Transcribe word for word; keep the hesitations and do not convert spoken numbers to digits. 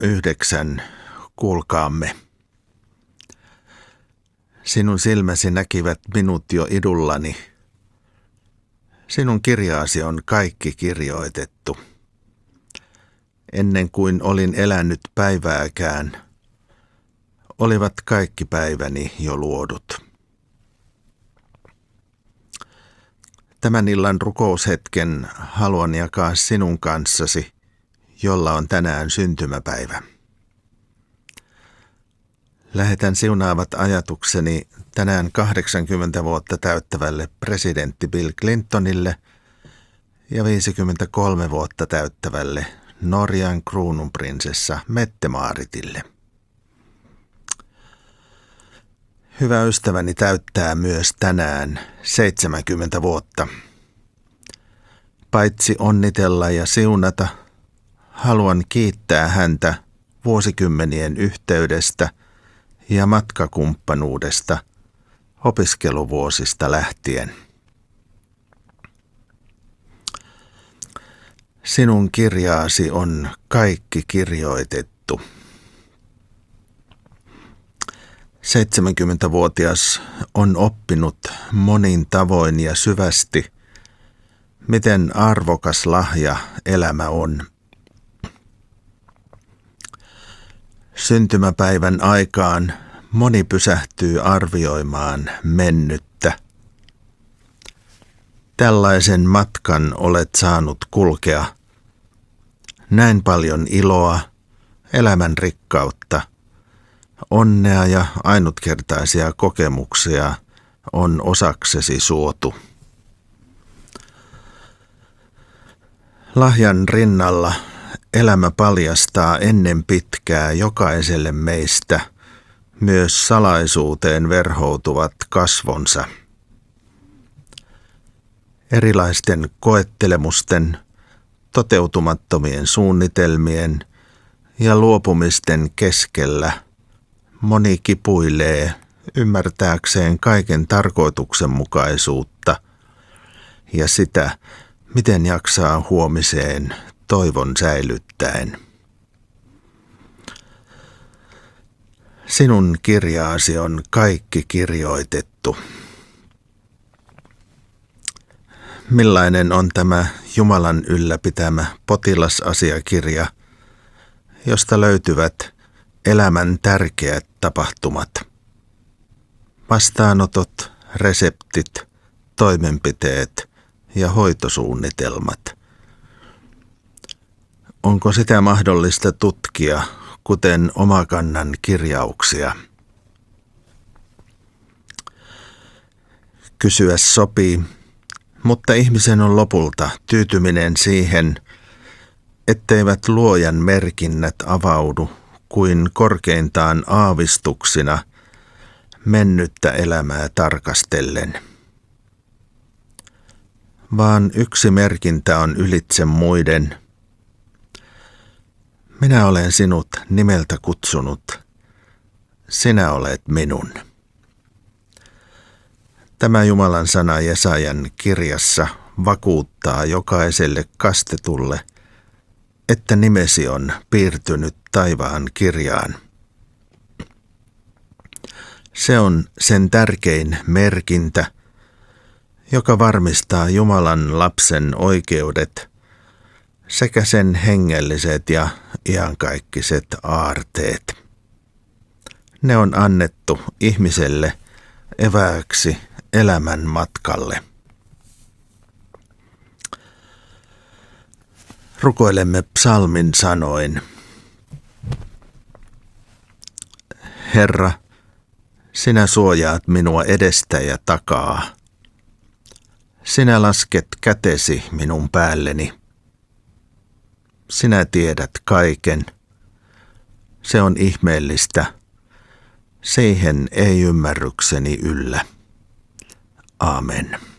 yhdeksän. Kuulkaamme. Sinun silmäsi näkivät minut jo idullani. Sinun kirjaasi on kaikki kirjoitettu. Ennen kuin olin elänyt päivääkään, olivat kaikki päiväni jo luodut. Tämän illan rukoushetken haluan jakaa sinun kanssasi, jolla on tänään syntymäpäivä. Lähetän siunaavat ajatukseni tänään kahdeksankymmentä vuotta täyttävälle presidentti Bill Clintonille ja viisikymmentäkolme vuotta täyttävälle Norjan kruununprinsessa Mette-Maaritille. Hyvä ystäväni täyttää myös tänään seitsemänkymmentä vuotta. Paitsi onnitella ja siunata, haluan kiittää häntä vuosikymmenien yhteydestä ja matkakumppanuudesta opiskeluvuosista lähtien. Sinun kirjaasi on kaikki kirjoitettu. Seitsemänkymmentävuotias on oppinut monin tavoin ja syvästi, miten arvokas lahja elämä on. Syntymäpäivän aikaan moni pysähtyy arvioimaan mennyttä. Tällaisen matkan olet saanut kulkea. Näin paljon iloa, elämän rikkautta, onnea ja ainutkertaisia kokemuksia on osaksesi suotu. Lahjan rinnalla elämä paljastaa ennen pitkää jokaiselle meistä myös salaisuuteen verhoutuvat kasvonsa. Erilaisten koettelemusten, toteutumattomien suunnitelmien ja luopumisten keskellä moni kipuilee ymmärtääkseen kaiken tarkoituksenmukaisuutta ja sitä, miten jaksaa huomiseen toivon säilyttäen. Sinun kirjaasi on kaikki kirjoitettu. Millainen on tämä Jumalan ylläpitämä potilasasiakirja, josta löytyvät elämän tärkeät tapahtumat, vastaanotot, reseptit, toimenpiteet ja hoitosuunnitelmat. Onko sitä mahdollista tutkia, kuten Omakannan kirjauksia? Kysyä sopii, mutta ihmisen on lopulta tyytyminen siihen, etteivät luojan merkinnät avaudu kuin korkeintaan aavistuksina mennyttä elämää tarkastellen. Vaan yksi merkintä on ylitse muiden. Minä olen sinut nimeltä kutsunut. Sinä olet minun. Tämä Jumalan sana Jesajan kirjassa vakuuttaa jokaiselle kastetulle, että nimesi on piirtynyt taivaan kirjaan. Se on sen tärkein merkintä, joka varmistaa Jumalan lapsen oikeudet sekä sen hengelliset ja iankaikkiset aarteet. Ne on annettu ihmiselle evääksi elämän matkalle. Rukoilemme psalmin sanoin. Herra, sinä suojaat minua edestä ja takaa. Sinä lasket kätesi minun päälleni. Sinä tiedät kaiken. Se on ihmeellistä. Siihen ei ymmärrykseni yllä. Aamen.